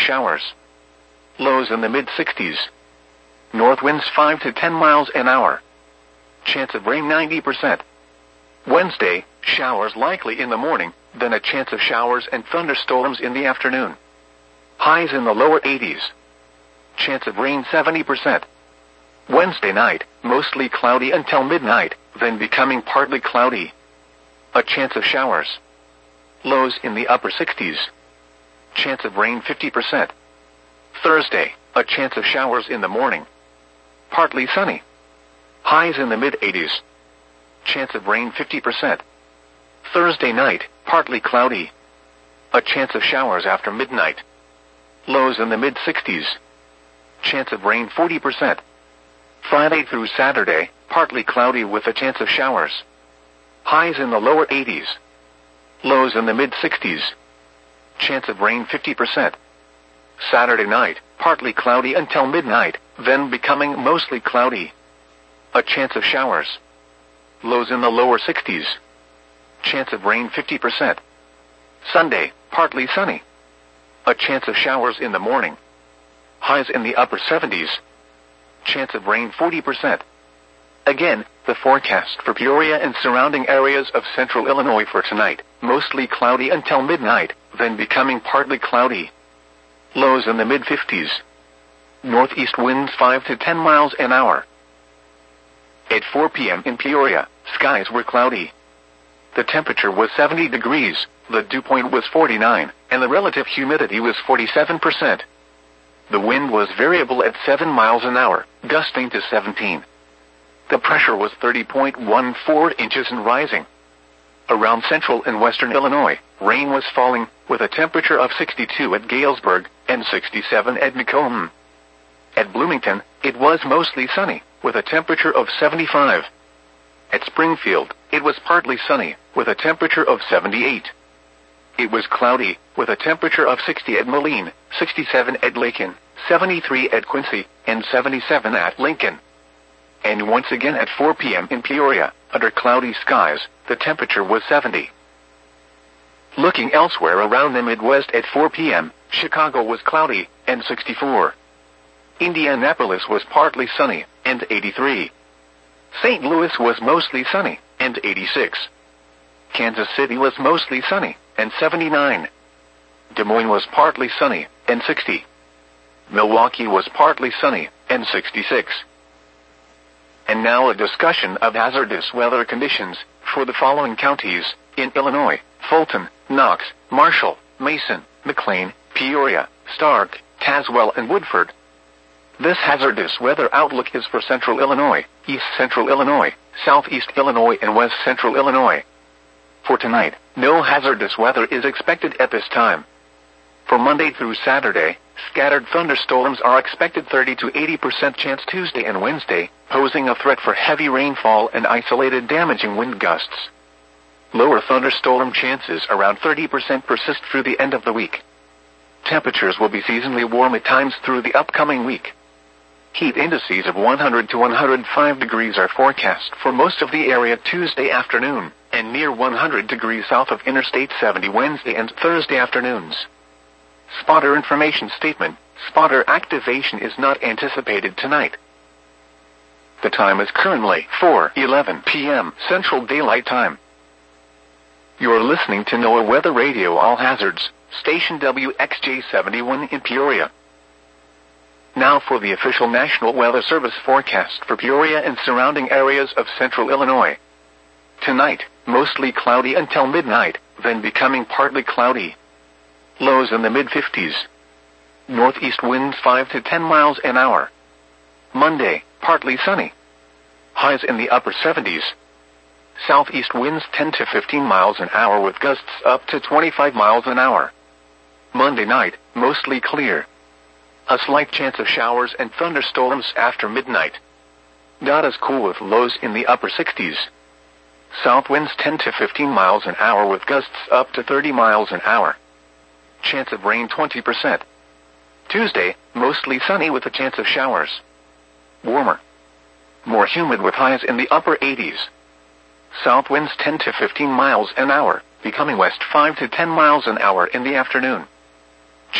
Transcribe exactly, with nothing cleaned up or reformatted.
showers. Lows in the mid sixties. North winds five to ten miles an hour. Chance of rain ninety percent. Wednesday, showers likely in the morning, then a chance of showers and thunderstorms in the afternoon. Highs in the lower eighties. Chance of rain seventy percent. Wednesday night, mostly cloudy until midnight, then becoming partly cloudy. A chance of showers. Lows in the upper sixties. Chance of rain fifty percent. Thursday, a chance of showers in the morning. Partly sunny. Highs in the mid eighties. Chance of rain fifty percent. Thursday night, partly cloudy. A chance of showers after midnight. Lows in the mid sixties. Chance of rain forty percent. Friday through Saturday, partly cloudy with a chance of showers. Highs in the lower eighties. Lows in the mid sixties. Chance of rain fifty percent. Saturday night, partly cloudy until midnight, then becoming mostly cloudy. A chance of showers. Lows in the lower sixties. Chance of rain fifty percent. Sunday, partly sunny. A chance of showers in the morning. Highs in the upper seventies. Chance of rain forty percent. Again, the forecast for Peoria and surrounding areas of central Illinois for tonight. Mostly cloudy until midnight, then becoming partly cloudy. Lows in the mid fifties. Northeast winds five to ten miles an hour. At four p.m. in Peoria, skies were cloudy. The temperature was seventy degrees, the dew point was forty-nine, and the relative humidity was forty-seven percent. The wind was variable at seven miles an hour, gusting to seventeen. The pressure was thirty point one four inches and rising. Around central and western Illinois, rain was falling, with a temperature of sixty-two at Galesburg and sixty-seven at Macomb. At Bloomington, it was mostly sunny, with a temperature of seventy-five. At Springfield, it was partly sunny, with a temperature of seventy-eight. It was cloudy, with a temperature of sixty at Moline, sixty-seven at Lincoln, seventy-three at Quincy, and seventy-seven at Lincoln. And once again at four p.m. in Peoria, under cloudy skies, the temperature was seventy. Looking elsewhere around the Midwest at four p.m., Chicago was cloudy, and sixty-four. Indianapolis was partly sunny, and eighty-three. Saint Louis was mostly sunny, and eighty-six. Kansas City was mostly sunny, and seventy-nine. Des Moines was partly sunny, and sixty. Milwaukee was partly sunny, and sixty-six. And now a discussion of hazardous weather conditions for the following counties in Illinois: Fulton, Knox, Marshall, Mason, McLean, Peoria, Stark, Tazewell, and Woodford. This hazardous weather outlook is for central Illinois, east central Illinois, southeast Illinois, and west central Illinois. For tonight, no hazardous weather is expected at this time. For Monday through Saturday, scattered thunderstorms are expected thirty to eighty percent chance Tuesday and Wednesday, posing a threat for heavy rainfall and isolated damaging wind gusts. Lower thunderstorm chances around thirty percent persist through the end of the week. Temperatures will be seasonally warm at times through the upcoming week. Heat indices of one hundred to one hundred five degrees are forecast for most of the area Tuesday afternoon, and near one hundred degrees south of Interstate seventy Wednesday and Thursday afternoons. Spotter information statement: spotter activation is not anticipated tonight. The time is currently four eleven p.m. Central Daylight Time. You're listening to NOAA Weather Radio All Hazards, station W X J seventy-one in Peoria. Now for the official National Weather Service forecast for Peoria and surrounding areas of central Illinois. Tonight, mostly cloudy until midnight, then becoming partly cloudy. Lows in the mid fifties. Northeast winds five to ten miles an hour. Monday, partly sunny. Highs in the upper seventies. Southeast winds ten to fifteen miles an hour with gusts up to twenty-five miles an hour. Monday night, mostly clear. A slight chance of showers and thunderstorms after midnight. Not as cool with lows in the upper sixties. South winds ten to fifteen miles an hour with gusts up to thirty miles an hour. Chance of rain twenty percent. Tuesday, mostly sunny with a chance of showers. Warmer. More humid with highs in the upper eighties. South winds ten to fifteen miles an hour, becoming west five to ten miles an hour in the afternoon.